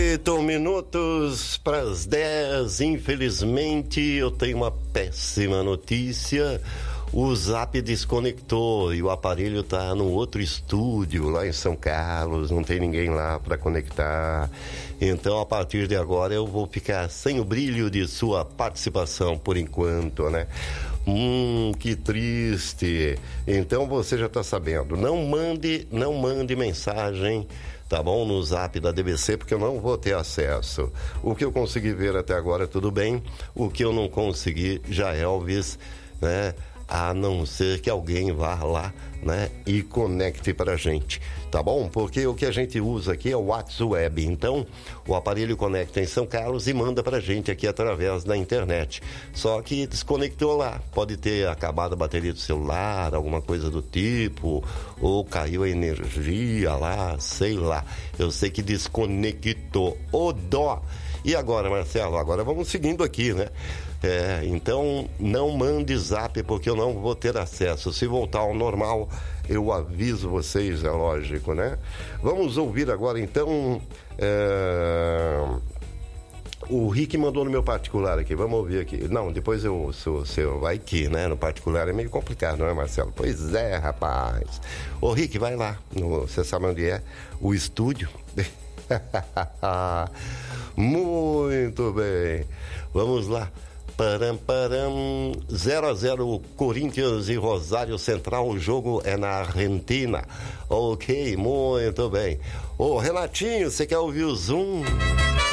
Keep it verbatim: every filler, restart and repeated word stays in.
Oito minutos para as dez. Infelizmente, eu tenho uma péssima notícia. O Zap desconectou e o aparelho está no outro estúdio, lá em São Carlos. Não tem ninguém lá para conectar. Então, a partir de agora, eu vou ficar sem o brilho de sua participação por enquanto, né? Hum, que triste. Então, você já está sabendo. Não mande, não mande mensagem, tá bom? No Zap da D B C, porque eu não vou ter acesso. O que eu consegui ver até agora, tudo bem. O que eu não consegui, já Elvis, né? A não ser que alguém vá lá, né, e conecte pra gente, tá bom? Porque o que a gente usa aqui é o WhatsApp. Então, o aparelho conecta em São Carlos e manda pra gente aqui através da internet. Só que desconectou lá. Pode ter acabado a bateria do celular, alguma coisa do tipo, ou caiu a energia lá, sei lá. Eu sei que desconectou. Ô dó! E agora, Marcelo? Agora vamos seguindo aqui, né? É, então não mande Zap porque eu não vou ter acesso. Se voltar ao normal, eu aviso vocês, é lógico, né? Vamos ouvir agora então é... o Rick mandou no meu particular aqui. Vamos ouvir aqui. Não, depois eu ouço o seu. Vai que, né? No particular é meio complicado, não é, Marcelo? Pois é, rapaz. Ô Rick, vai lá no... Você sabe onde é? O estúdio. Muito bem. Vamos lá. Param, param, zero a zero Corinthians e Rosário Central, o jogo é na Argentina. Ok, muito bem. Ô Renatinho, você quer ouvir o Zoom?